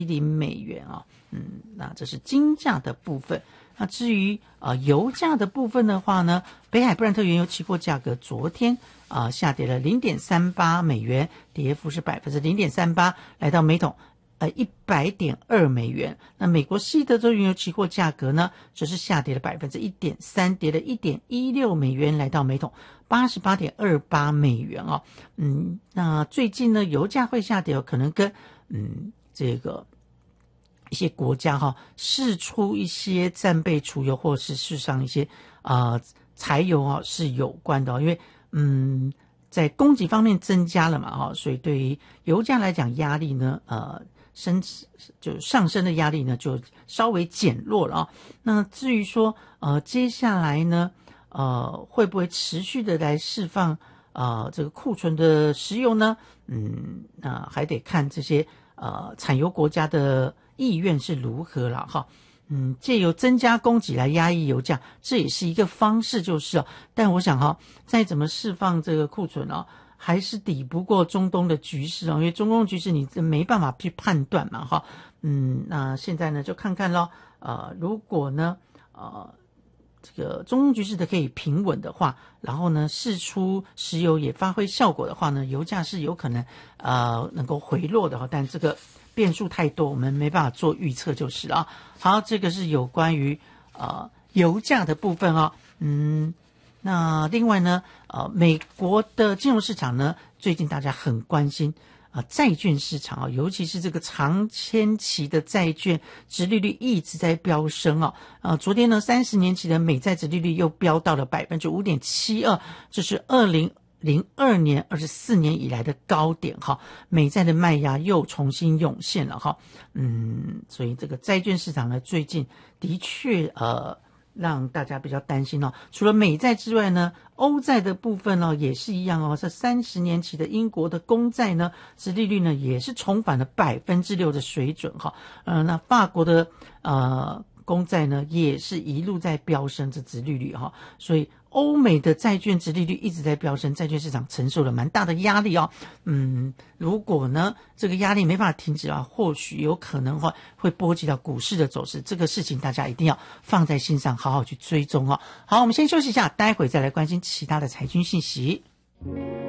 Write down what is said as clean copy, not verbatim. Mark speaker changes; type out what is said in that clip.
Speaker 1: $70啊。那这是金价的部分。那至于油价的部分的话呢，北海布兰特原油期货价格昨天下跌了$0.38，跌幅是0.38%，来到每桶$100.2。那美国西德州原油期货价格呢，则是下跌了1.3%，跌了$1.16，来到每桶$88.28哦。那最近呢，油价会下跌可能跟这个一些国家释出一些战备储油，或是事实上一些柴油是有关的因为在供给方面增加了嘛所以对于油价来讲压力呢就上升的压力呢就稍微减弱了那至于说接下来呢会不会持续的来释放这个库存的石油呢那还得看这些产油国家的意愿是如何了借由增加供给来压抑油价，这也是一个方式就是但我想再怎么释放这个库存还是抵不过中东的局势因为中东局势你没办法去判断嘛那现在呢就看看咯如果呢这个中东局势的可以平稳的话，然后呢释出石油也发挥效果的话呢，油价是有可能能够回落的但这个变数太多，我们没办法做预测就是了好，这个是有关于油价的部分那另外呢美国的金融市场呢最近大家很关心债券市场尤其是这个长天期的债券殖利率一直在飙升昨天呢30年期的美债殖利率又飙到了 5.72%， 这是2002年24年以来的高点美债的卖压又重新涌现了所以这个债券市场呢最近的确让大家比较担心除了美债之外呢，欧债的部分也是一样这30年期的英国的公债呢，殖利率呢也是重返了 6% 的水准那法国的公债呢也是一路在飙升这殖利率所以欧美的债券殖利率一直在飙升，债券市场承受了蛮大的压力如果呢这个压力没办法停止或许有可能会波及到股市的走势，这个事情大家一定要放在心上，好好去追踪好，我们先休息一下，待会再来关心其他的财经信息。